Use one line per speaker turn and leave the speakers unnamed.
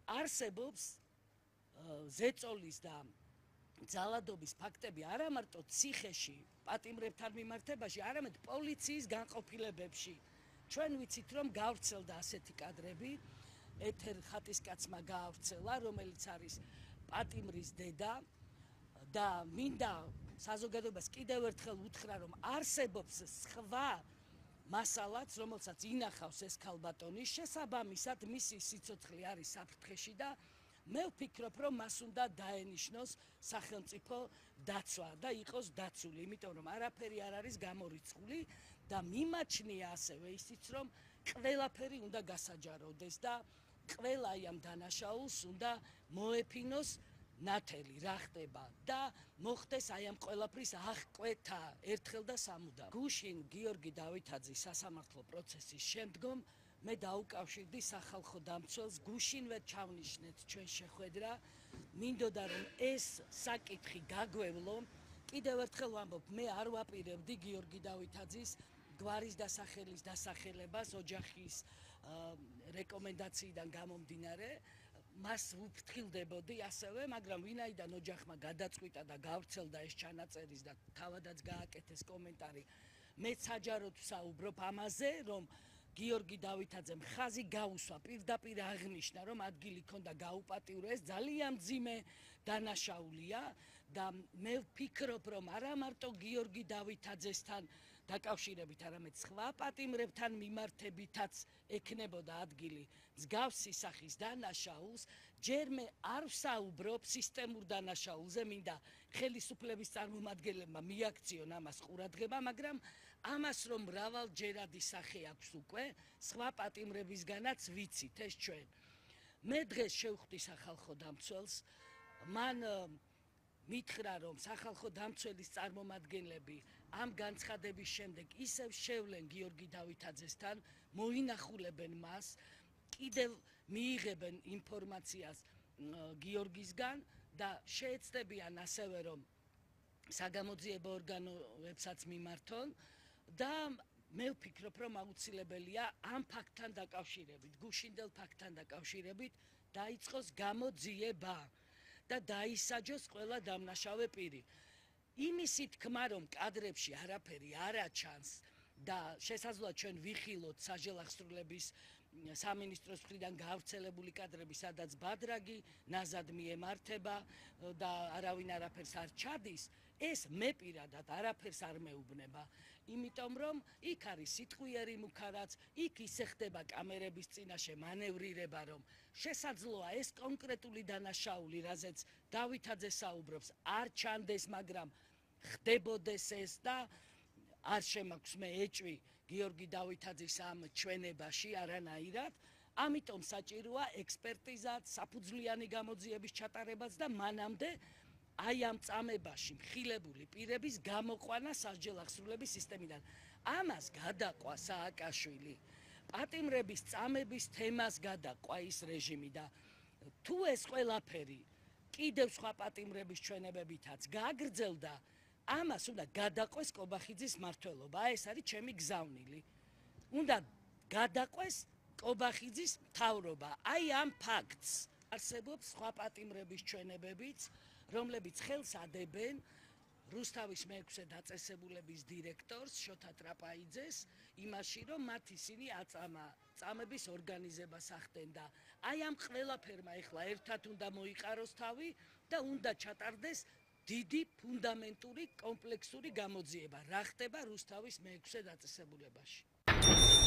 არსებობს ზეწოლის და ძალადობის ფაქტები არა მარტო ციხეში, პატიმრებთან მიმართებაში, არამედ პოლიციის განყოფილებებში. ჩვენ ვიცით, რომ გავრცელდა ასეთი კადრები, ეთერ ხატისკაცმა გაავრცელა, რომელიც არის პატიმრის დედა და მინდა საზოგადოებას კიდევ ერთხელ უთხრა, რომ არსებობს სხვა მასალაც, რომელსაც ინახავს ეს ქალბატონი, შესაბამისად მისი სიცოცხლე არის საფრთხეში და მე ვფიქრობ, რომ მას უნდა დაენიშნოს სახელმწიფო დაცვა და იყოს დაცული, იმიტომ რომ არაფერი არ არის გამორიცხული და მიმაჩნია ასევე ისიც, რომ ყველაფერი უნდა გასაჯაროდეს და ყველა ამ დანაშაულს უნდა მოეფინოს ნათელი რა ხდება და მოხდეს ამ ყველაფრის აღკვეთა ერთხელ და სამუდამ. გუშინ გიორგი დავითაძის სასამართლო პროცესის შემდგომ მე დაუკავშირდი სახალხო დამცველს, გუშინვე ჩავნიშნეთ ჩვენ შეხვედრა, მინდოდა რომ ეს საკითხი გაგვევლო. კიდევ ერთხელ ვამბობ, მე არ ვაპირებდი გიორგი დავითაძის გვარის დასახელის დასახელებას ოჯახის რეკომენდაციიდან გამომდინარე, მას ვუფრთხილდებოდი ასევე, მაგრამ ვინაიდან ოჯახმა გადაწყვიტა და გავრცელდა ეს ჩანაწერის და თავადაც გააკეთეს კომენტარი, მე საჯაროდ ვსაუბრობ ამაზე, რომ გიორგი დავითაძემ ხაზი გაუსვა, პირდაპირ აღნიშნა, რომ ადგილი ქონდა გაუპატიურეს, ძალიან მძიმე დანაშაულია და მე ვფიქრობ, რომ არა მარტო გიორგი დავითაძესთან დაკავშირებით, არამედ სხვა პატიმრებთან მიმართებითაც ექნებოდა ადგილი მსგავსი სახის დანაშაულს. ჯერ მე არ ვსაუბრობ სისტემურ დანაშაულზე, მინდა ხელისუფლების წარმომადგენლებმა მიაქციონ ამას ყურადღება, მაგრამ ამას რომ მრავალჯერადი სახე აქვს უკვე, სხვა პატიმრებისგანაც ვიცით ეს ჩვენ. მე დღეს შევხვდი სახალხო დამცველს, მან მითხრა, რომ სახალხო დამცველის წარმომადგენლები ამ განცხადების შემდეგ ისევ შევლენ გიორგი დავითაძესთან, მოინახულებენ მას, კიდევ მიიღებენ ინფორმაციას გიორგისგან და შეეცდებიან ასევე, რომ საგამოძიებო ორგანოებსაც მიმართონ და მე ვფიქრობ, რომ აუცილებელია ამ ფაქტთან დაკავშირებით, გუშინდელ ფაქტთან დაკავშირებით დაიწყოს გამოძიება და დაისაჯოს ყველა დამნაშავე პირი. იმისი თქმა, რომ კადრებში არაფერი არ აჩანს და შესაძლოა ჩვენ ვიხილოთ საჯელახსრულების სამინისტროს მხრიდან გავრცელებული კადრები, სადაც ბადრაგი ნაზად მიემართება და არავინ არაფერს არ ჩადის, ეს მე პირადად არაფერს არ მეუბნება, იმიტომ რომ იქ არის სიტყვიერი მუქარაც, იქ ისე ხდება კამერების წინაშე მანევრირება, რომ შესაძლოა ეს კონკრეტული დანაშაული, რაზეც დავითაძე საუბრობს, არ ჩანდეს, მაგრამ ხდებოდეს ეს და არ შემაქვს მე ეჭვი გიორგი დავითაძის ამ ჩვენებაში არანაირად, ამიტომ საჭიროა ექსპერტიზაც, საფუძვლიანი გამოძიების ჩატარებაც და მანამდე აი ამ წამებაში მხილებული პირების გამოყვანა სასჯელახსრულების სისტემიდან. ამას გადაყვა სააკაშვილი, პატიმრების წამების თემას გადაყვა ის რეჟიმი და თუ ეს ყველაფერი კიდევ სხვა პატიმრების ჩვენებებითაც გაგრძელდა, ამას უნდა გადაყვეს კობახიძის მმართველობა, ეს არის ჩემი გზავნილი. უნდა გადაყვეს კობახიძის მთავრობა. აი ამ ფაქტს არსებობს სხვა პატიმრების ჩვენებებიც, რომლებიც ხელს ადებენ რუსთავის მეექვსე დაწესებულების დირექტორს შოთა ტრაპაიძეს იმაში, რომ მათ ისინი აწამა წამების ორგანიზებას ახდენ და აი ამ ყველაფერმა ეხლა ერთად უნდა მოიყაროს თავი და უნდა ჩატარდეს დიდი ფუნდამენტური კომპლექსური გამოძიება, რა ხდება რუსთავის მეექვსე დაწესებულებაში.